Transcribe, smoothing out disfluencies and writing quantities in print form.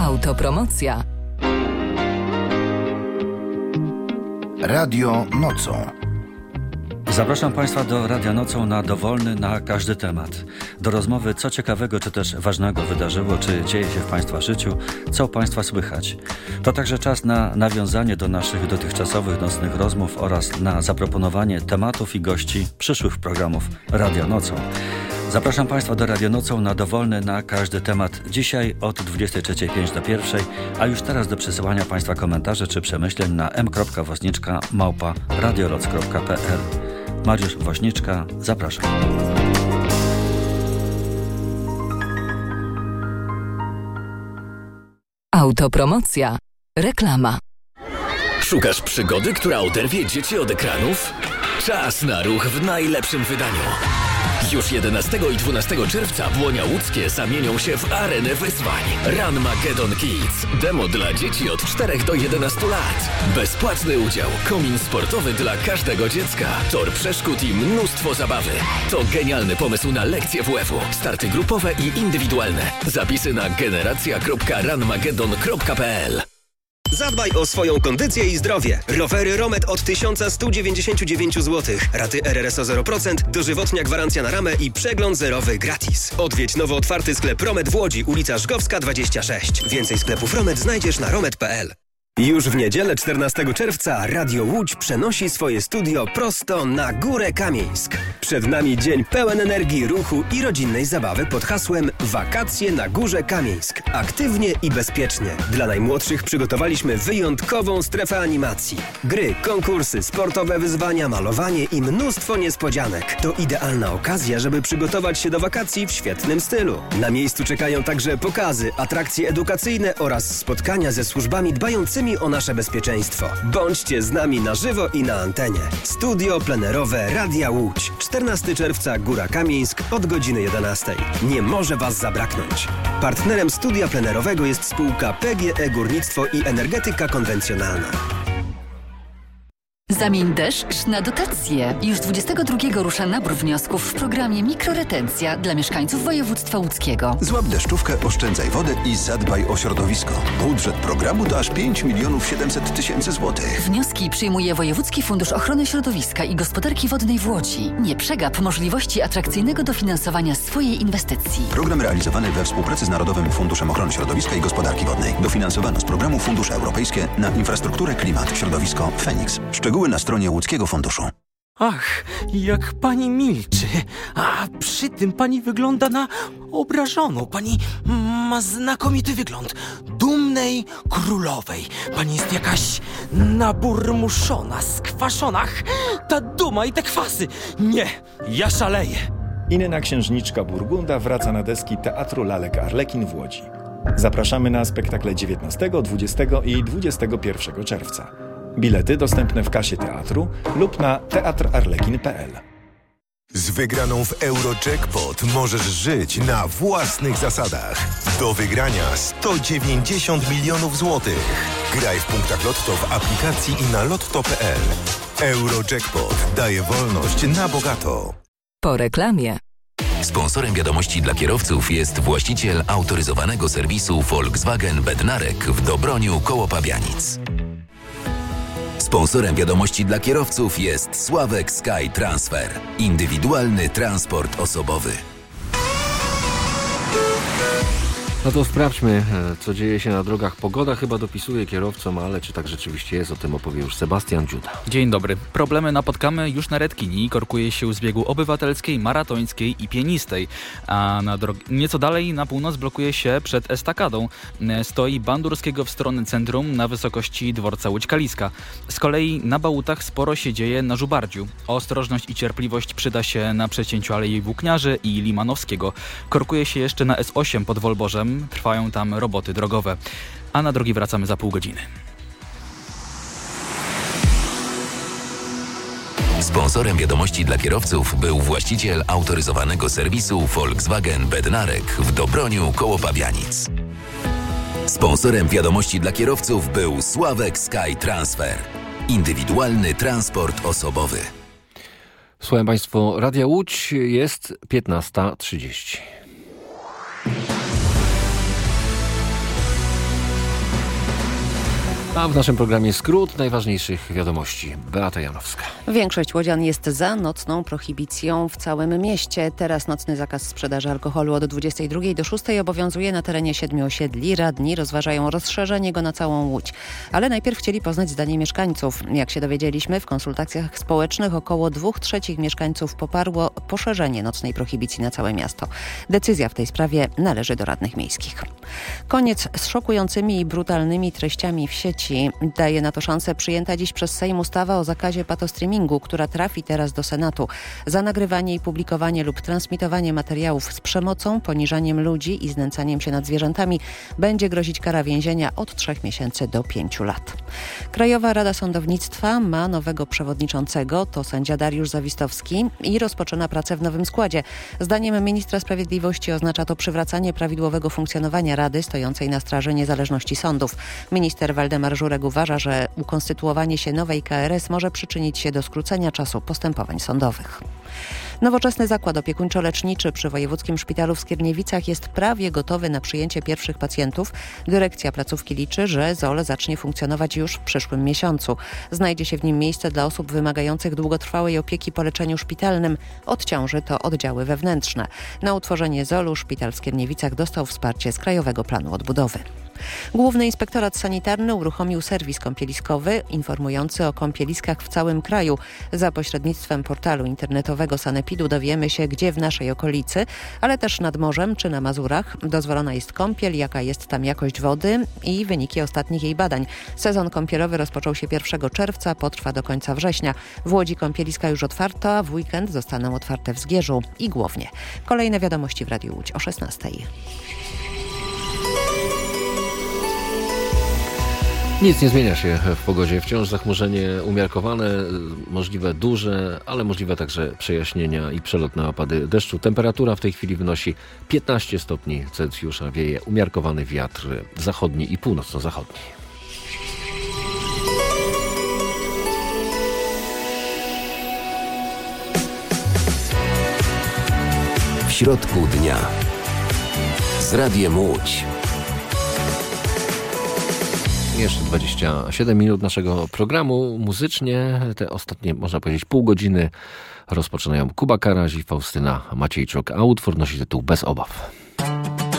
Autopromocja. Radio Nocą. Zapraszam Państwa do Radia Nocą na dowolny, na każdy temat. Do rozmowy, co ciekawego czy też ważnego wydarzyło, czy dzieje się w Państwa życiu, co u Państwa słychać. To także czas na nawiązanie do naszych dotychczasowych nocnych rozmów oraz na zaproponowanie tematów i gości przyszłych programów Radia Nocą. Zapraszam Państwa do Radia Nocą na dowolny, na każdy temat. Dzisiaj od 23:05 do 1:00, a już teraz do przesyłania Państwa komentarzy czy przemyśleń na m.woźniczka@radioloc.pl. Mariusz Woźniczka, zapraszam. Autopromocja. Reklama. Szukasz przygody, która oderwie dzieci od ekranów? Czas na ruch w najlepszym wydaniu. Już 11 i 12 czerwca Błonia Łódzkie zamienią się w arenę wyzwań. Ranmageddon Kids. Demo dla dzieci od 4 do 11 lat. Bezpłatny udział. Komin sportowy dla każdego dziecka. Tor przeszkód i mnóstwo zabawy. To genialny pomysł na lekcje WF-u. Starty grupowe i indywidualne. Zapisy na generacja.ranmageddon.pl. Zadbaj o swoją kondycję i zdrowie. Rowery Romet od 1199 zł. Raty RRSO 0%, dożywotnia gwarancja na ramę i przegląd zerowy gratis. Odwiedź nowo otwarty sklep Romet w Łodzi, ulica Żgowska 26. Więcej sklepów Romet znajdziesz na romet.pl. Już w niedzielę 14 czerwca Radio Łódź przenosi swoje studio prosto na Górę Kamieńsk. Przed nami dzień pełen energii, ruchu i rodzinnej zabawy pod hasłem Wakacje na Górze Kamieńsk. Aktywnie i bezpiecznie. Dla najmłodszych przygotowaliśmy wyjątkową strefę animacji. Gry, konkursy, sportowe wyzwania, malowanie i mnóstwo niespodzianek. To idealna okazja, żeby przygotować się do wakacji w świetnym stylu. Na miejscu czekają także pokazy, atrakcje edukacyjne oraz spotkania ze służbami dbającymi o nasze bezpieczeństwo. Bądźcie z nami na żywo i na antenie. Studio plenerowe Radia Łódź. 14 czerwca Góra Kamieńsk od godziny 11. Nie może Was zabraknąć. Partnerem studia plenerowego jest spółka PGE Górnictwo i Energetyka Konwencjonalna. Zamień deszcz na dotacje. Już 22 rusza nabór wniosków w programie Mikroretencja dla mieszkańców województwa łódzkiego. Złap deszczówkę, oszczędzaj wodę i zadbaj o środowisko. Budżet programu to aż 5 700 000 złotych. Wnioski przyjmuje Wojewódzki Fundusz Ochrony Środowiska i Gospodarki Wodnej w Łodzi. Nie przegap możliwości atrakcyjnego dofinansowania swojej inwestycji. Program realizowany we współpracy z Narodowym Funduszem Ochrony Środowiska i Gospodarki Wodnej. Dofinansowano z programu Fundusze Europejskie na infrastrukturę, klimat, środowisko, Feniks. Szczegóły na stronie Łódzkiego Funduszu. Ach, jak pani milczy, a przy tym pani wygląda na obrażoną. Pani ma znakomity wygląd dumnej królowej. Pani jest jakaś naburmuszona, skwaszona. Ta duma i te kwasy. Nie, ja szaleję. Inna księżniczka Burgunda wraca na deski Teatru Lalek Arlekin w Łodzi. Zapraszamy na spektakle 19, 20 i 21 czerwca. Bilety dostępne w kasie teatru lub na teatrarlekin.pl. Z wygraną w Eurojackpot możesz żyć na własnych zasadach. Do wygrania 190 milionów złotych. Graj w punktach Lotto w aplikacji i na lotto.pl. Eurojackpot daje wolność na bogato. Po reklamie. Sponsorem wiadomości dla kierowców jest właściciel autoryzowanego serwisu Volkswagen Bednarek w Dobroniu koło Pabianic. Sponsorem wiadomości dla kierowców jest Sławek Sky Transfer. Indywidualny transport osobowy. No to sprawdźmy, co dzieje się na drogach. Pogoda chyba dopisuje kierowcom, ale czy tak rzeczywiście jest, o tym opowie już Sebastian Dziuda. Dzień dobry. Problemy napotkamy już na Redkini. Korkuje się z biegu obywatelskiej, maratońskiej i pienistej. A nieco dalej na północ blokuje się przed estakadą. Stoi Bandurskiego w stronę centrum na wysokości dworca Łódź-Kaliska. Z kolei na Bałutach sporo się dzieje na Żubardziu. Ostrożność i cierpliwość przyda się na przecięciu Alei Włókniarzy i Limanowskiego. Korkuje się jeszcze na S8 pod Wolborzem. Trwają tam roboty drogowe. A na drogi wracamy za pół godziny. Sponsorem wiadomości dla kierowców był właściciel autoryzowanego serwisu Volkswagen Bednarek w Dobroniu koło Pabianic. Sponsorem wiadomości dla kierowców był Sławek Sky Transfer. Indywidualny transport osobowy. Słuchaj Państwo, Radia Łódź, jest 15:30. A w naszym programie skrót najważniejszych wiadomości. Beata Janowska. Większość łodzian jest za nocną prohibicją w całym mieście. Teraz nocny zakaz sprzedaży alkoholu od 22 do 6 obowiązuje na terenie 7 osiedli. Radni rozważają rozszerzenie go na całą Łódź. Ale najpierw chcieli poznać zdanie mieszkańców. Jak się dowiedzieliśmy, w konsultacjach społecznych około 2/3 mieszkańców poparło poszerzenie nocnej prohibicji na całe miasto. Decyzja w tej sprawie należy do radnych miejskich. Koniec z szokującymi i brutalnymi treściami w sieci. Daje na to szansę przyjęta dziś przez Sejm ustawa o zakazie patostreamingu, która trafi teraz do Senatu. Za nagrywanie i publikowanie lub transmitowanie materiałów z przemocą, poniżaniem ludzi i znęcaniem się nad zwierzętami będzie grozić kara więzienia od 3 miesięcy do 5 lat. Krajowa Rada Sądownictwa ma nowego przewodniczącego, to sędzia Dariusz Zawistowski i rozpoczyna pracę w nowym składzie. Zdaniem ministra sprawiedliwości oznacza to przywracanie prawidłowego funkcjonowania Rady stojącej na straży niezależności sądów. Minister Waldemar Żurek uważa, że ukonstytuowanie się nowej KRS może przyczynić się do skrócenia czasu postępowań sądowych. Nowoczesny zakład opiekuńczo-leczniczy przy Wojewódzkim Szpitalu w Skierniewicach jest prawie gotowy na przyjęcie pierwszych pacjentów. Dyrekcja placówki liczy, że ZOL zacznie funkcjonować już w przyszłym miesiącu. Znajdzie się w nim miejsce dla osób wymagających długotrwałej opieki po leczeniu szpitalnym. Od ciąży to oddziały wewnętrzne. Na utworzenie ZOL-u szpital w Skierniewicach dostał wsparcie z Krajowego Planu Odbudowy. Główny Inspektorat Sanitarny uruchomił serwis kąpieliskowy informujący o kąpieliskach w całym kraju. Za pośrednictwem portalu internetowego Sanepidu dowiemy się, gdzie w naszej okolicy, ale też nad morzem czy na Mazurach dozwolona jest kąpiel, jaka jest tam jakość wody i wyniki ostatnich jej badań. Sezon kąpielowy rozpoczął się 1 czerwca, potrwa do końca września. W Łodzi kąpieliska już otwarte, a w weekend zostaną otwarte w Zgierzu i Głownie. Kolejne wiadomości w Radiu Łódź o 16:00. Nic nie zmienia się w pogodzie. Wciąż zachmurzenie umiarkowane, możliwe duże, ale możliwe także przejaśnienia i przelotne opady deszczu. Temperatura w tej chwili wynosi 15 stopni Celsjusza. Wieje umiarkowany wiatr zachodni i północno-zachodni. W środku dnia z Radiem Łódź. Jeszcze 27 minut naszego programu. Muzycznie te ostatnie, można powiedzieć, pół godziny rozpoczynają Kuba Karaś i Faustyna Maciejczuk, a utwór nosi tytuł Bez obaw.